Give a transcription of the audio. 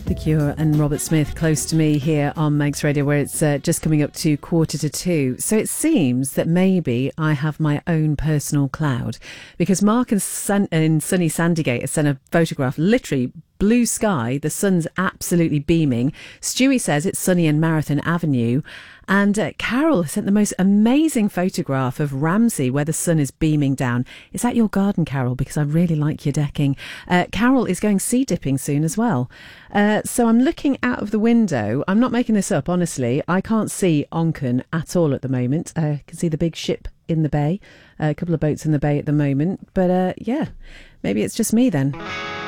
The Cure and Robert Smith close to me here on Meg's Radio, where it's just coming up to 1:45. So it seems that maybe I have my own personal cloud, because Mark in sunny Sandygate has sent a photograph, literally blue sky, the sun's absolutely beaming. Stewie says it's sunny in Marathon Avenue. And Carol sent the most amazing photograph of Ramsey where the sun is beaming down. Is that your garden, Carol? Because I really like your decking. Carol is going sea dipping soon as well. So I'm looking out of the window. I'm not making this up, honestly. I can't see Onchan at all at the moment. I can see the big ship in the bay, a couple of boats in the bay at the moment. But yeah, maybe it's just me then.